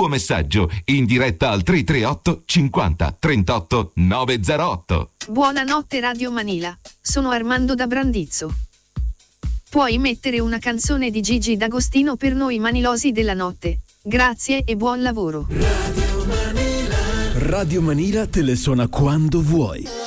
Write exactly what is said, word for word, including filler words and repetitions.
tuo messaggio in diretta al tre tre otto cinquanta trentotto novecentotto. Buonanotte Radio Manila, sono Armando da Brandizzo. Puoi mettere una canzone di Gigi D'Agostino per noi manilosi della notte. Grazie e buon lavoro. Radio Manila. Radio Manila te le suona quando vuoi.